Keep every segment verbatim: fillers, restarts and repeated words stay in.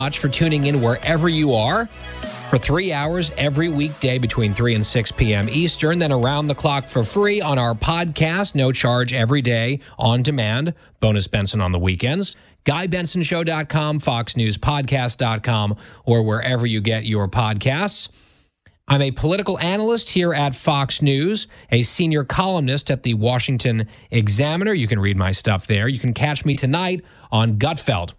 Much for tuning in wherever you are for three hours every weekday between three and six p.m. Eastern, then around the clock for free on our podcast, no charge every day on demand. Bonus Benson on the weekends. Guy Benson Show dot com, Fox News Podcast dot com, or wherever you get your podcasts. I'm a political analyst here at Fox News, a senior columnist at the Washington Examiner. You can read my stuff there. You can catch me tonight on Gutfeld.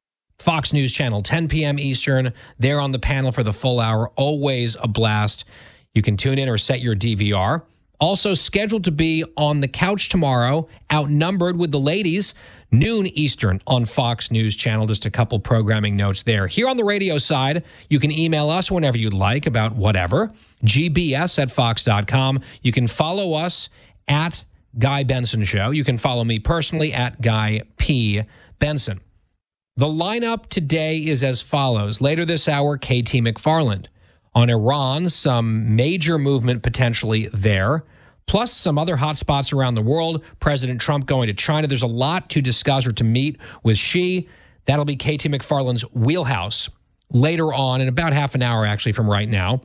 Fox News Channel, ten p.m. Eastern. They're on the panel for the full hour. Always a blast. You can tune in or set your D V R. Also scheduled to be on the couch tomorrow, Outnumbered with the Ladies, noon Eastern on Fox News Channel. Just a couple programming notes there. Here on the radio side, you can email us whenever you'd like about whatever, g b s at fox dot com. You can follow us at Guy Benson Show. You can follow me personally at Guy P. Benson. The lineup today is as follows. Later this hour, K T McFarland. On Iran, some major movement potentially there, plus some other hot spots around the world. President Trump going to China. There's a lot to discuss or to meet with Xi. That'll be K T McFarland's wheelhouse later on in about half an hour, actually, from right now.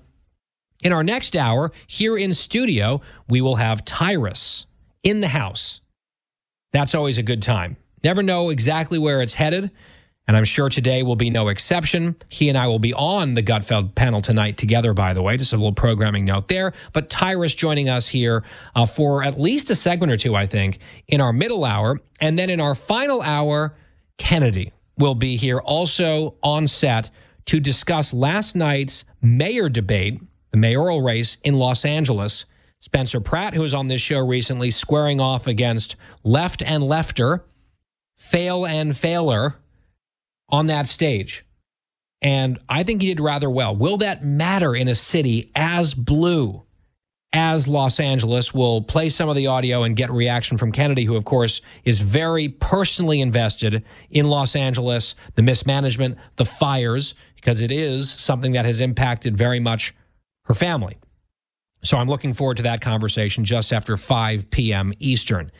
In our next hour, here in studio, we will have Tyrus in the house. That's always a good time. Never know exactly where it's headed. And I'm sure today will be no exception. He and I will be on the Gutfeld panel tonight together, by the way. Just a little programming note there. But Tyrus joining us here uh, for at least a segment or two, I think, in our middle hour. And then in our final hour, Kennedy will be here also on set to discuss last night's mayor debate, the mayoral race in Los Angeles. Spencer Pratt, who was on this show recently, squaring off against Left and Lefter, Fail and Failer, on that stage. And I think he did rather well. Will that matter in a city as blue as Los Angeles? We'll play some of the audio and get reaction from Kennedy, who, of course, is very personally invested in Los Angeles, the mismanagement, the fires, because it is something that has impacted very much her family. So I'm looking forward to that conversation just after five p.m. Eastern.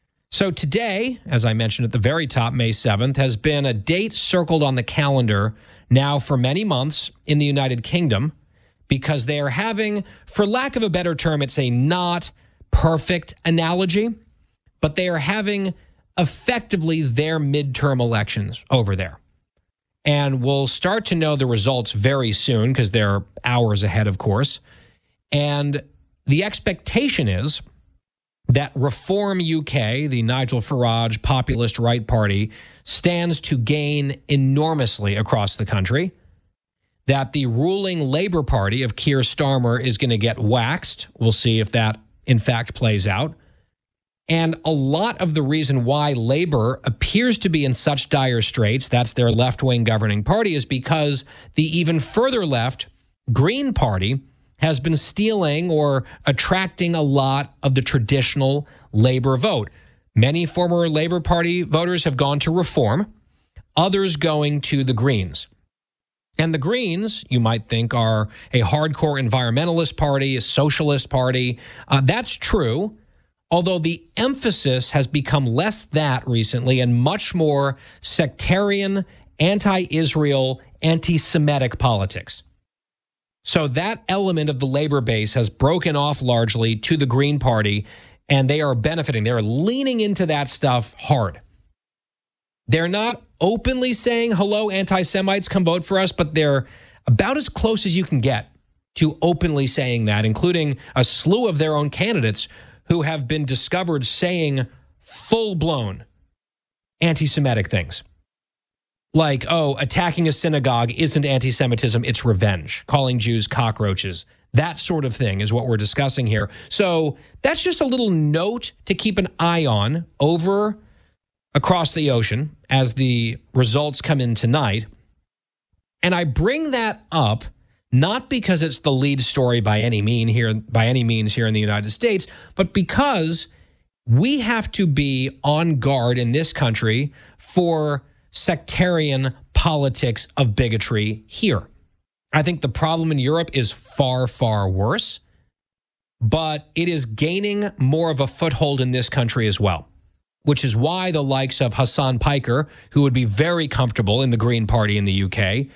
So today, as I mentioned at the very top, May seventh, has been a date circled on the calendar now for many months in the United Kingdom because they are having, for lack of a better term, it's a not perfect analogy, but they are having effectively their midterm elections over there. And we'll start to know the results very soon because they're hours ahead, of course. And the expectation is that Reform U K, the Nigel Farage populist right party, stands to gain enormously across the country, that the ruling Labour Party of Keir Starmer is going to get waxed. We'll see if that, in fact, plays out. And a lot of the reason why Labour appears to be in such dire straits, that's their left-wing governing party, is because the even further left Green Party has been stealing or attracting a lot of the traditional Labour vote. Many former Labour Party voters have gone to Reform, others going to the Greens. And the Greens, you might think, are a hardcore environmentalist party, a socialist party. Uh, that's true, although the emphasis has become less that recently and much more sectarian, anti-Israel, anti-Semitic politics. So that element of the Labour base has broken off largely to the Green Party, and they are benefiting. They're leaning into that stuff hard. They're not openly saying, hello, anti-Semites, come vote for us, but they're about as close as you can get to openly saying that, including a slew of their own candidates who have been discovered saying full-blown anti-Semitic things. Like, oh, attacking a synagogue isn't anti-Semitism, it's revenge. Calling Jews cockroaches. That sort of thing is what we're discussing here. So that's just a little note to keep an eye on over across the ocean as the results come in tonight. And I bring that up not because it's the lead story by any mean here, by any means here in the United States, but because we have to be on guard in this country for sectarian politics of bigotry here. I think the problem in Europe is far, far worse, but it is gaining more of a foothold in this country as well. which is why the likes of Hassan Piker, who would be very comfortable in the Green Party in the U K,